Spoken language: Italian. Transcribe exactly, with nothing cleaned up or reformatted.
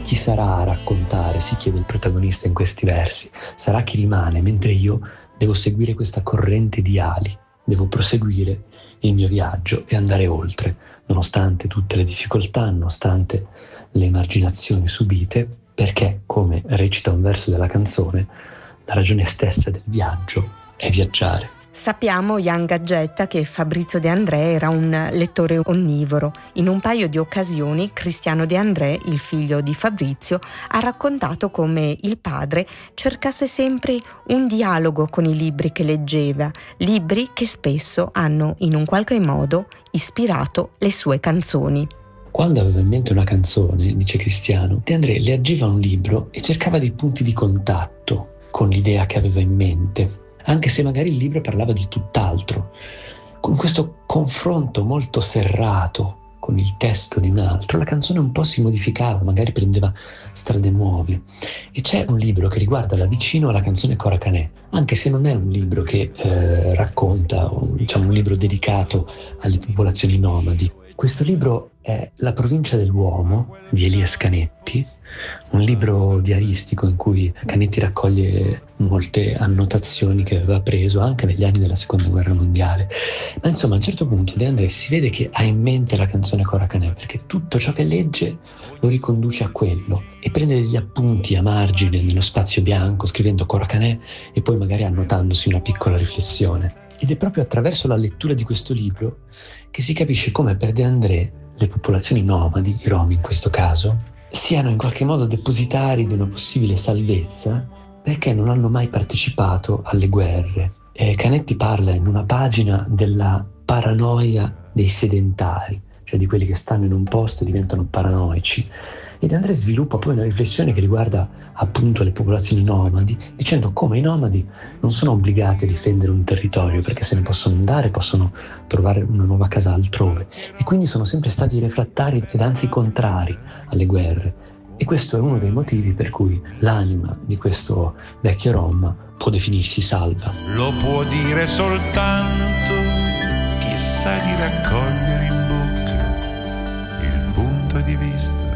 Chi sarà a raccontare, si chiede il protagonista in questi versi. Sarà chi rimane, mentre io devo seguire questa corrente di ali, devo proseguire il mio viaggio e andare oltre, nonostante tutte le difficoltà, nonostante le emarginazioni subite, perché, come recita un verso della canzone, la ragione stessa del viaggio è viaggiare. Sappiamo, Jan Gaggetta, che Fabrizio De André era un lettore onnivoro. In un paio di occasioni Cristiano De André, il figlio di Fabrizio, ha raccontato come il padre cercasse sempre un dialogo con i libri che leggeva, libri che spesso hanno in un qualche modo ispirato le sue canzoni. Quando aveva in mente una canzone, dice Cristiano, De André leggeva un libro e cercava dei punti di contatto con l'idea che aveva in mente, anche se magari il libro parlava di tutt'altro. Con questo confronto molto serrato con il testo di un altro, la canzone un po' si modificava, magari prendeva strade nuove. E c'è un libro che riguarda da vicino la canzone Cora Canè, anche se non è un libro che eh, racconta, diciamo un libro dedicato alle popolazioni nomadi. Questo libro è La provincia dell'uomo di Elias Canetti, un libro diaristico in cui Canetti raccoglie molte annotazioni che aveva preso anche negli anni della seconda guerra mondiale. Ma insomma, a un certo punto De André si vede che ha in mente la canzone Cora Canè, perché tutto ciò che legge lo riconduce a quello e prende degli appunti a margine nello spazio bianco scrivendo Cora Canè e poi magari annotandosi una piccola riflessione. Ed è proprio attraverso la lettura di questo libro che si capisce come per De André le popolazioni nomadi, i Rom in questo caso, siano in qualche modo depositari di una possibile salvezza perché non hanno mai partecipato alle guerre. E Canetti parla in una pagina della paranoia dei sedentari, cioè di quelli che stanno in un posto e diventano paranoici. E De André sviluppa poi una riflessione che riguarda appunto le popolazioni nomadi, dicendo come i nomadi non sono obbligati a difendere un territorio, perché se ne possono andare, possono trovare una nuova casa altrove, e quindi sono sempre stati refrattari ed anzi contrari alle guerre. E questo è uno dei motivi per cui l'anima di questo vecchio Rom può definirsi salva. Lo può dire soltanto chi sa di raccogliere in bocca il punto di vista